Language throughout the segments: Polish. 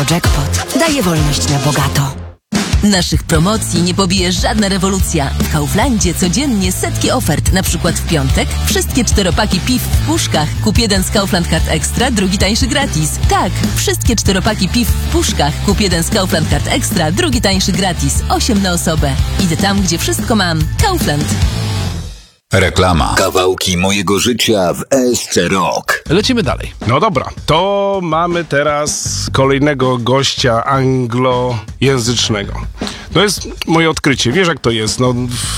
Jackpot daje wolność na bogato. Naszych promocji nie pobije żadna rewolucja. W Kauflandzie codziennie setki ofert. Na przykład w piątek wszystkie 4-paki piw w puszkach. Kup jeden z Kaufland Card Extra, drugi tańszy gratis. Tak, wszystkie 4-paki piw w puszkach. Kup jeden z Kaufland Card Extra, drugi tańszy gratis. 8 na osobę. Idę tam, gdzie wszystko mam. Kaufland. Reklama. Kawałki mojego życia w ESC Rock. Lecimy dalej. No dobra, to mamy teraz kolejnego gościa anglojęzycznego. To jest moje odkrycie. Wiesz, jak to jest? No,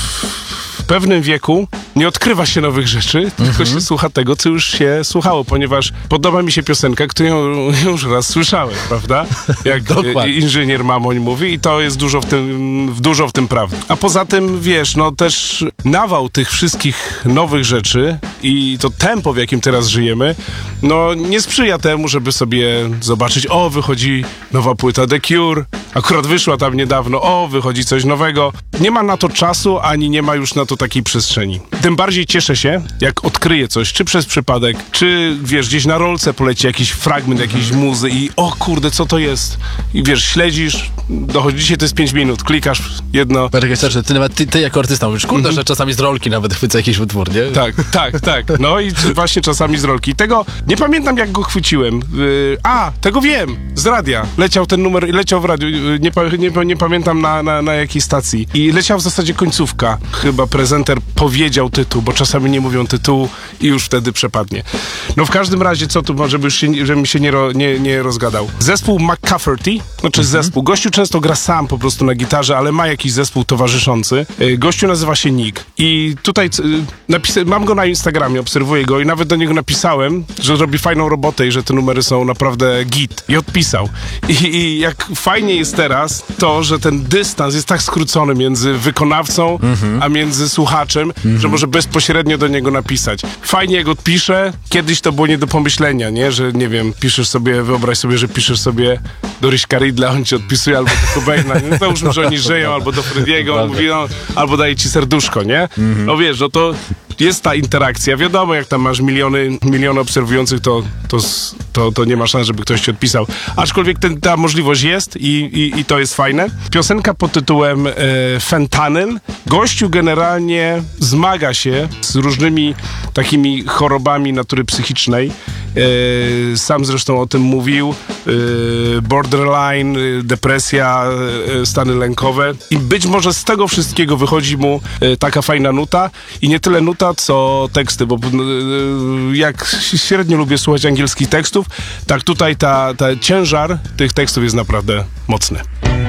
w pewnym wieku nie odkrywa się nowych rzeczy, tylko się słucha tego, co już się słuchało, ponieważ podoba mi się piosenka, którą już raz słyszałem, prawda? Jak inżynier Mamoń mówi i to jest dużo w tym prawdy. A poza tym, wiesz, no też nawał tych wszystkich nowych rzeczy i to tempo, w jakim teraz żyjemy, no nie sprzyja temu, żeby sobie zobaczyć, o, wychodzi nowa płyta The Cure, akurat wyszła tam niedawno, wychodzi coś nowego. Nie ma na to czasu, ani nie ma już na to takiej przestrzeni. Tym bardziej cieszę się, jak odkryję coś, czy przez przypadek, czy wiesz, gdzieś na rolce poleci jakiś fragment jakiejś muzy i o kurde, co to jest? I wiesz, śledzisz, dochodzi, dzisiaj to jest 5 minut, klikasz jedno. Ty jako artysta mówisz, kurde, że czasami z rolki nawet chwycę jakiś utwór, nie? Tak. No i właśnie czasami z rolki. Tego, nie pamiętam jak go chwyciłem. Tego wiem, z radia. Leciał ten numer, leciał w radiu, nie pamiętam na jakiej stacji. I leciał w zasadzie końcówka. Chyba prezenter powiedział tytuł, bo czasami nie mówią tytułu i już wtedy przepadnie. No w każdym razie, co tu może, żebym się nie rozgadał. Zespół McCafferty, znaczy zespół. Gościu często gra sam po prostu na gitarze, ale ma jakiś zespół towarzyszący. Gościu nazywa się Nick. I tutaj mam go na Instagramie, obserwuję go i nawet do niego napisałem, że robi fajną robotę i że te numery są naprawdę git. I odpisał. I jak fajnie jest teraz to, że ten dystans jest tak skrócony między wykonawcą, a między słuchaczem, że może bezpośrednio do niego napisać. Fajnie jak odpiszę, kiedyś to było nie do pomyślenia, nie? Że nie wiem, piszesz sobie, wyobraź sobie, że piszesz sobie do Ryśka Ridla, on ci odpisuje, albo do Cobaina, nie? Załóżmy, że oni żyją, albo do Frediego, on mówi, albo daje ci serduszko, nie? No wiesz, no to jest ta interakcja. Wiadomo, jak tam masz miliony obserwujących, to nie ma szans, żeby ktoś ci odpisał. Aczkolwiek ta możliwość jest i to jest fajne. Piosenka pod tytułem Fentanyl. Gościu generalnie zmaga się z różnymi takimi chorobami natury psychicznej. Sam zresztą o tym mówił. Borderline, depresja, stany lękowe. I być może z tego wszystkiego wychodzi mu taka fajna nuta. I nie tyle nuta, co teksty, bo jak średnio lubię słuchać angielskich tekstów, tak tutaj ta ciężar tych tekstów jest naprawdę mocny.